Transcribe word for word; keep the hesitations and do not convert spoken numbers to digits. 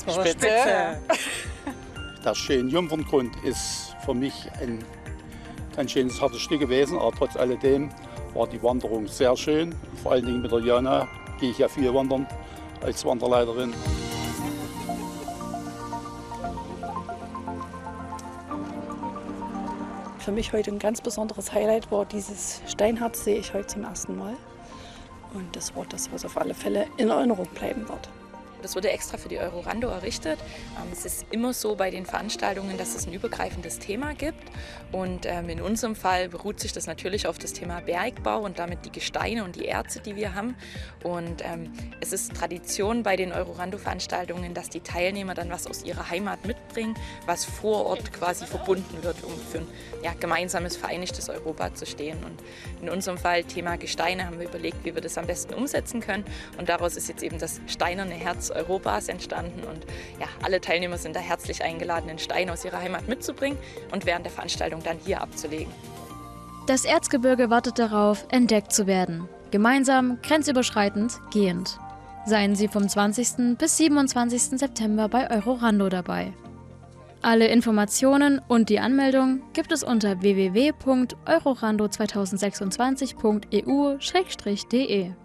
Spitze. Spitze. Der schöne Jungferngrund ist für mich ein ganz schönes hartes Stück gewesen, aber trotz alledem war die Wanderung sehr schön. Vor allen Dingen mit der Jana gehe ich ja viel wandern als Wanderleiterin. Für mich heute ein ganz besonderes Highlight war dieses Steinharz, sehe ich heute zum ersten Mal. Und das war das, was auf alle Fälle in Erinnerung bleiben wird. Das wurde extra für die Eurorando errichtet. Es ist immer so bei den Veranstaltungen, dass es ein übergreifendes Thema gibt. Und in unserem Fall beruht sich das natürlich auf das Thema Bergbau und damit die Gesteine und die Erze, die wir haben. Und es ist Tradition bei den Eurorando-Veranstaltungen, dass die Teilnehmer dann was aus ihrer Heimat mitbringen, was vor Ort quasi verbunden wird, um für ein ja, gemeinsames, vereinigtes Europa zu stehen. Und in unserem Fall Thema Gesteine haben wir überlegt, wie wir das am besten umsetzen können. Und daraus ist jetzt eben das steinerne Herz Europas entstanden und ja, alle Teilnehmer sind da herzlich eingeladen, einen Stein aus ihrer Heimat mitzubringen und während der Veranstaltung dann hier abzulegen. Das Erzgebirge wartet darauf, entdeckt zu werden. Gemeinsam, grenzüberschreitend, gehend. Seien Sie vom zwanzigsten bis siebenundzwanzigsten September bei Eurorando dabei. Alle Informationen und die Anmeldung gibt es unter w w w punkt eurorando zweitausendsechsundzwanzig punkt e u schrägstrich d e.